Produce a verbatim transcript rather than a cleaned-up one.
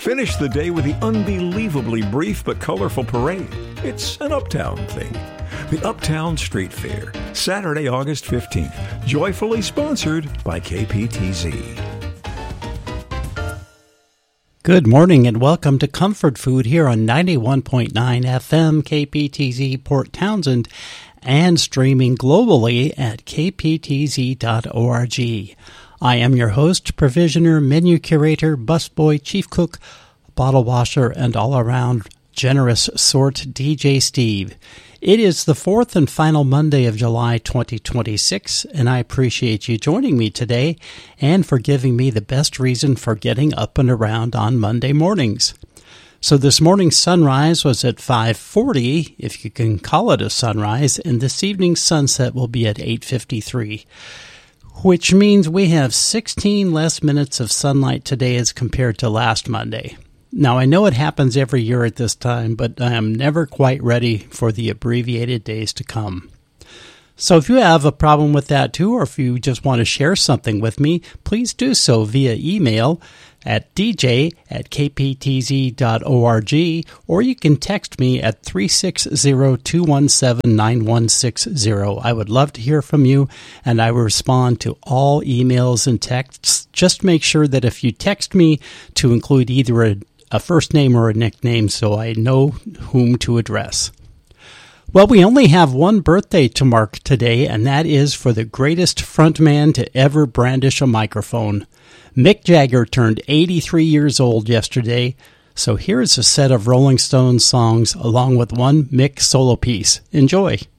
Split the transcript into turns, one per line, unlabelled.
Finish the day with the unbelievably brief but colorful parade. It's an Uptown thing. The Uptown Street Fair, Saturday, August fifteenth, joyfully sponsored by K P T Z.
Good morning and welcome to Comfort Food here on ninety-one point nine F M K P T Z Port Townsend and streaming globally at k p t z dot org. I am your host, provisioner, menu curator, busboy, chief cook, bottle washer, and all-around generous sort D J Steve. It is the fourth and final Monday of July twenty twenty-six, and I appreciate you joining me today and for giving me the best reason for getting up and around on Monday mornings. So this morning's sunrise was at five forty, if you can call it a sunrise, and this evening's sunset will be at eight fifty-three, which means we have sixteen less minutes of sunlight today as compared to last Monday. Now, I know it happens every year at this time, but I am never quite ready for the abbreviated days to come. So if you have a problem with that too, or if you just want to share something with me, please do so via email at d j at k p t z dot org, or you can text me at three six zero, two one seven, nine one six zero. I would love to hear from you, and I will respond to all emails and texts. Just make sure that if you text me to include either a, a first name or a nickname so I know whom to address. Well, we only have one birthday to mark today, and that is for the greatest frontman to ever brandish a microphone. Mick Jagger turned eighty-three years old yesterday, so here is a set of Rolling Stones songs along with one Mick solo piece. Enjoy.